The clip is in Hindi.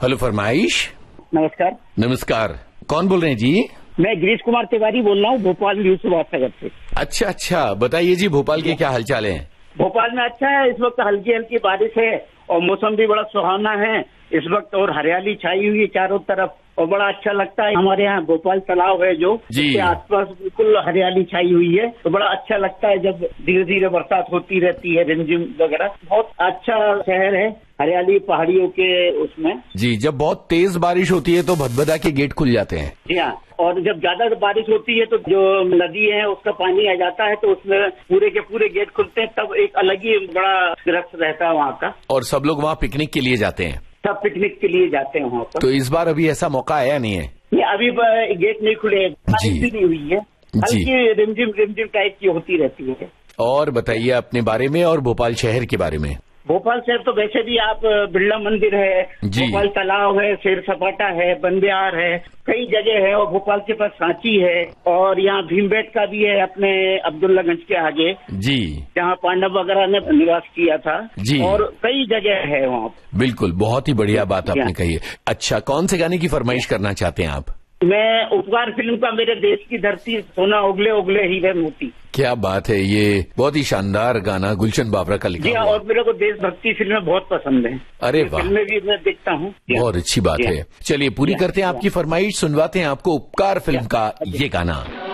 हेलो फरमाइश। नमस्कार। नमस्कार, कौन बोल रहे हैं जी? मैं गिरीश कुमार तिवारी बोल रहा हूँ, भोपाल न्यू सुभाष नगर से। अच्छा अच्छा, बताइए जी, भोपाल के क्या हालचाल हैं? भोपाल में अच्छा है, इस वक्त हल्की हल्की बारिश है और मौसम भी बड़ा सुहावना है इस वक्त, और हरियाली छाई हुई है चारों तरफ और बड़ा अच्छा लगता है। हमारे यहाँ भोपाल तालाब है जो, उसके आसपास बिल्कुल हरियाली छाई हुई है, तो बड़ा अच्छा लगता है जब धीरे धीरे बरसात होती रहती है, रिमझिम वगैरह। बहुत अच्छा शहर है, हरियाली पहाड़ियों के उसमें। जी, जब बहुत तेज बारिश होती है तो भदभदा के गेट खुल जाते हैं। जी हाँ, और जब ज्यादा बारिश होती है तो जो नदी है उसका पानी आ जाता है, तो उसमें पूरे के पूरे गेट खुलते हैं, तब एक अलग ही बड़ा दृश्य रहता है वहाँ का। और सब लोग वहाँ पिकनिक के लिए जाते हैं। सब पिकनिक के लिए जाते हैं वहाँ पर। तो इस बार अभी ऐसा मौका आया नहीं है? नहीं, अभी गेट नहीं खुले, बारिश भी नहीं हुई है, हल्की रिमझिम टाइप की होती रहती है। और बताइए अपने बारे में और भोपाल शहर के बारे में। भोपाल शहर तो वैसे भी आप बिरला मंदिर है, भोपाल तालाब है, शेर सपाटा है, बंदियार है, कई जगह है, और भोपाल के पास सांची है, और यहाँ भीमबेटका भी है अपने अब्दुल्लागंज के आगे जी, जहाँ पांडव वगैरह ने निवास किया था जी, और कई जगह है वहाँ। बिल्कुल, बहुत ही बढ़िया बात आपने कही है। अच्छा, कौन से गाने की फरमाइश करना चाहते हैं आप? मैं उपकार फिल्म का मेरे देश की धरती सोना उगले उगले हीरे मोती। क्या बात है, ये बहुत ही शानदार गाना गुलशन बाबरा का लिखा हुआ। और मेरे को देशभक्ति फिल्में बहुत पसंद है। अरे वाह, फिल्में भी मैं देखता हूँ। बहुत अच्छी बात है। चलिए पूरी करते हैं आपकी फरमाइश, सुनवाते हैं आपको उपकार फिल्म का ये गाना।